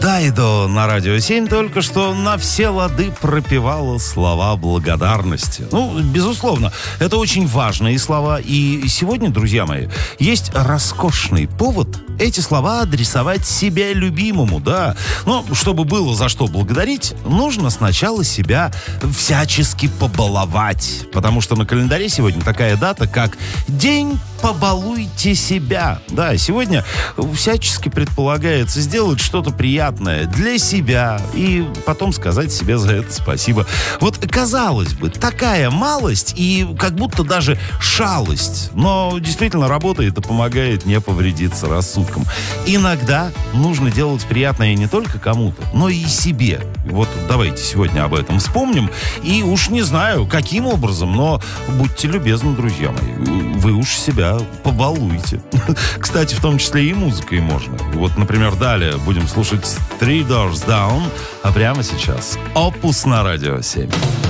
Дайдо на Радио 7 только что на все лады пропевала слова благодарности. Ну, безусловно, это очень важные слова. И сегодня, друзья мои, есть роскошный повод эти слова адресовать себе любимому, да. Но чтобы было за что благодарить, нужно сначала себя всячески побаловать. Потому что на календаре сегодня такая дата, как День побалуйте себя. Да, сегодня всячески предполагается сделать что-то приятное для себя и потом сказать себе за это спасибо. Вот, казалось бы, такая малость и как будто даже шалость, но действительно работает и помогает не повредиться рассудком. Иногда нужно делать приятное не только кому-то, но и себе. Вот давайте сегодня об этом вспомним. И уж не знаю, каким образом, но будьте любезны, друзья мои, вы уж себя побалуйте. Кстати, в том числе и музыкой можно. Вот, например, далее будем слушать Three Doors Down, а прямо сейчас Opus на Радио 7.